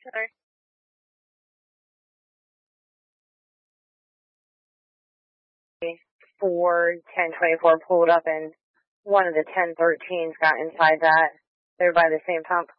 Center. 41024 pulled up and one of the 1013s got inside that. They're by the same pump.